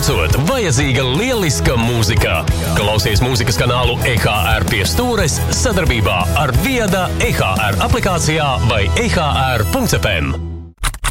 braucot, vajadzīga lieliska mūzika. Klausies mūzikas kanālu EHR pie stūres sadarbībā ar Vieda EHR aplikācijā vai EHR.fm.